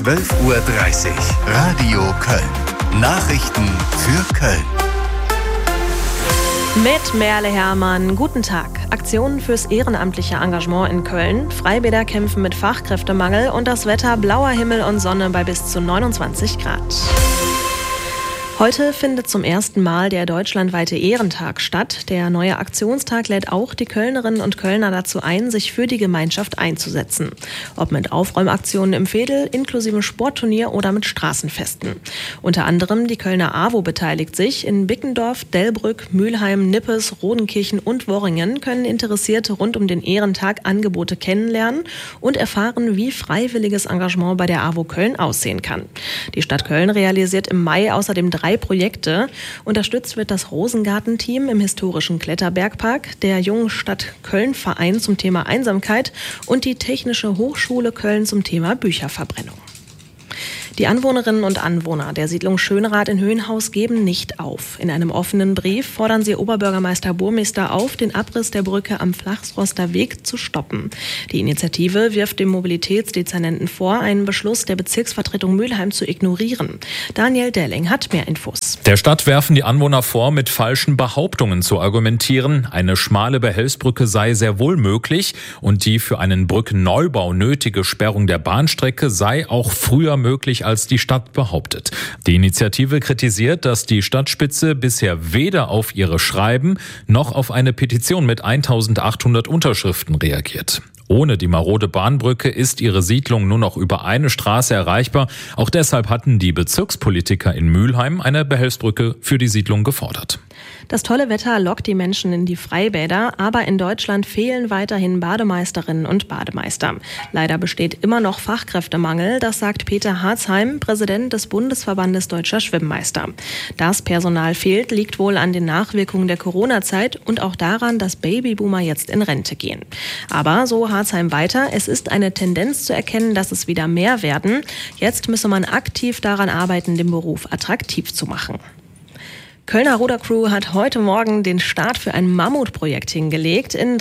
12:30 Uhr. Radio Köln. Nachrichten für Köln. Mit Merle Herrmann, guten Tag. Aktionen fürs ehrenamtliche Engagement in Köln, Freibäder kämpfen mit Fachkräftemangel und das Wetter blauer Himmel und Sonne bei bis zu 29 Grad. Heute findet zum ersten Mal der deutschlandweite Ehrentag statt. Der neue Aktionstag lädt auch die Kölnerinnen und Kölner dazu ein, sich für die Gemeinschaft einzusetzen. Ob mit Aufräumaktionen im Veedel, inklusive Sportturnier oder mit Straßenfesten. Unter anderem die Kölner AWO beteiligt sich. In Bickendorf, Delbrück, Mülheim, Nippes, Rodenkirchen und Worringen können Interessierte rund um den Ehrentag Angebote kennenlernen und erfahren, wie freiwilliges Engagement bei der AWO Köln aussehen kann. Die Stadt Köln realisiert im Mai außerdem 3 Projekte. Unterstützt wird das Rosengarten-Team im historischen Kletterbergpark, der Jungen Stadt Köln-Verein zum Thema Einsamkeit und die Technische Hochschule Köln zum Thema Bücherverbrennung. Die Anwohnerinnen und Anwohner der Siedlung Schönrath in Höhenhaus geben nicht auf. In einem offenen Brief fordern sie Oberbürgermeister Burmester auf, den Abriss der Brücke am Flachsroster Weg zu stoppen. Die Initiative wirft dem Mobilitätsdezernenten vor, einen Beschluss der Bezirksvertretung Mülheim zu ignorieren. Daniel Delling hat mehr Infos. Der Stadt werfen die Anwohner vor, mit falschen Behauptungen zu argumentieren. Eine schmale Behelfsbrücke sei sehr wohl möglich und die für einen Brückenneubau nötige Sperrung der Bahnstrecke sei auch früher möglich als die Stadt behauptet. Die Initiative kritisiert, dass die Stadtspitze bisher weder auf ihre Schreiben noch auf eine Petition mit 1800 Unterschriften reagiert. Ohne die marode Bahnbrücke ist ihre Siedlung nur noch über eine Straße erreichbar. Auch deshalb hatten die Bezirkspolitiker in Mülheim eine Behelfsbrücke für die Siedlung gefordert. Das tolle Wetter lockt die Menschen in die Freibäder, aber in Deutschland fehlen weiterhin Bademeisterinnen und Bademeister. Leider besteht immer noch Fachkräftemangel, das sagt Peter Harzheim, Präsident des Bundesverbandes Deutscher Schwimmmeister. Das Personal fehlt, liegt wohl an den Nachwirkungen der Corona-Zeit und auch daran, dass Babyboomer jetzt in Rente gehen. Aber so Harzheim weiter, es ist eine Tendenz zu erkennen, dass es wieder mehr werden. Jetzt müsse man aktiv daran arbeiten, den Beruf attraktiv zu machen. Kölner Rudercrew hat heute Morgen den Start für ein Mammutprojekt hingelegt. In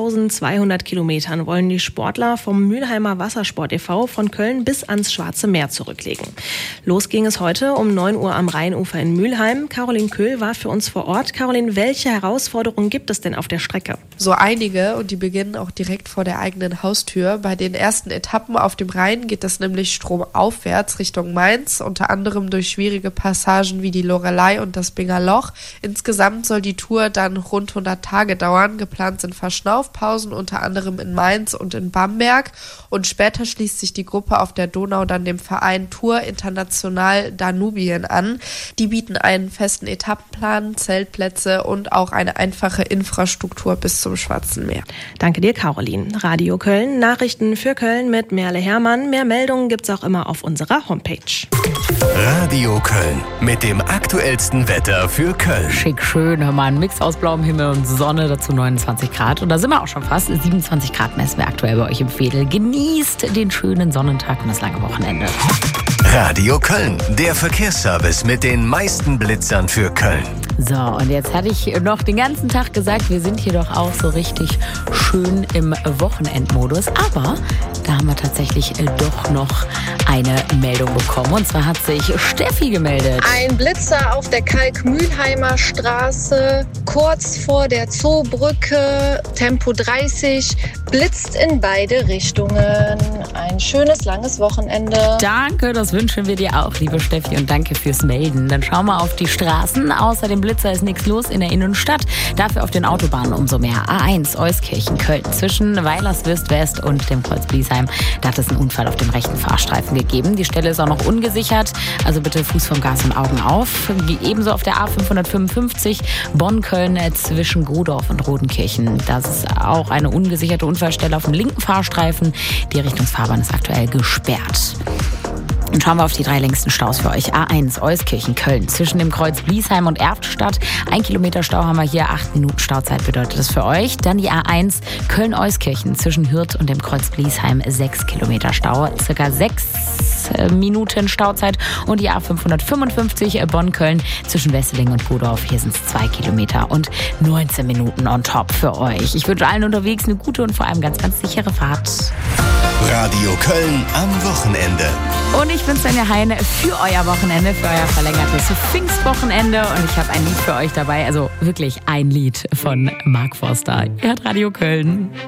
3200 Kilometern wollen die Sportler vom Mülheimer Wassersport e.V. von Köln bis ans Schwarze Meer zurücklegen. Los ging es heute um 9 Uhr am Rheinufer in Mülheim. Caroline Köhl war für uns vor Ort. Caroline, welche Herausforderungen gibt es denn auf der Strecke? So einige, und die beginnen auch direkt vor der eigenen Haustür. Bei den ersten Etappen auf dem Rhein geht es nämlich stromaufwärts Richtung Mainz, unter anderem durch schwierige Passagen wie die Lorelei und das Binger Loch. Insgesamt soll die Tour dann rund 100 Tage dauern. Geplant sind Verschnaufpausen, unter anderem in Mainz und in Bamberg. Und später schließt sich die Gruppe auf der Donau dann dem Verein Tour International Danubien an. Die bieten einen festen Etappenplan, Zeltplätze und auch eine einfache Infrastruktur bis zum Schwarzen Meer. Danke dir, Caroline. Radio Köln, Nachrichten für Köln mit Merle Herrmann. Mehr Meldungen gibt's auch immer auf unserer Homepage. Radio Köln mit dem aktuellsten Wetter für Köln. Schick, schön, hör mal, ein Mix aus blauem Himmel und Sonne, dazu 29 Grad. Und da sind wir auch schon fast. 27 Grad messen wir aktuell bei euch im Veedel. Genießt den schönen Sonnentag und das lange Wochenende. Radio Köln, der Verkehrsservice mit den meisten Blitzern für Köln. So, und jetzt hatte ich noch den ganzen Tag gesagt, wir sind hier doch auch so richtig schön im Wochenendmodus. Aber da haben wir tatsächlich doch noch eine Meldung bekommen. Und zwar hat sich Steffi gemeldet. Ein Blitzer auf der Kalk-Mühlheimer Straße, kurz vor der Zoobrücke, Tempo 30, blitzt in beide Richtungen. Ein schönes, langes Wochenende. Danke, das wünschen wir dir auch, liebe Steffi, und danke fürs Melden. Dann schauen wir auf die Straßen. Außer dem Blitzer ist nichts los in der Innenstadt. Dafür auf den Autobahnen umso mehr. A1 Euskirchen, Köln. Zwischen Weilerswist West und dem Kreuz Bliesheim. Da hat es einen Unfall auf dem rechten Fahrstreifen gegeben. Die Stelle ist auch noch ungesichert. Also bitte Fuß vom Gas und Augen auf. Ebenso auf der A555 Bonn-Köln zwischen Godorf und Rodenkirchen. Das ist auch eine ungesicherte Unfallstelle auf dem linken Fahrstreifen. Die Richtungsfahrbahn ist aktuell gesperrt. Und schauen wir auf die 3 längsten Staus für euch. A1 Euskirchen, Köln. Zwischen dem Kreuz Bliesheim und Erftstadt. 1 Kilometer Stau haben wir hier. 8 Minuten Stauzeit bedeutet das für euch. Dann die A1 Köln-Euskirchen. Zwischen Hürth und dem Kreuz Bliesheim 6 Kilometer Stau. Circa 6 Minuten Stauzeit. Und die A555 Bonn-Köln zwischen Wesseling und Godorf. Hier sind es 2 Kilometer und 19 Minuten on top für euch. Ich wünsche allen unterwegs eine gute und vor allem ganz, ganz sichere Fahrt. Radio Köln am Wochenende. Und ich bin Svenja Hein für euer Wochenende, für euer verlängertes Pfingstwochenende. Und ich habe ein Lied für euch dabei, also wirklich ein Lied von Mark Forster. Ihr hört Radio Köln.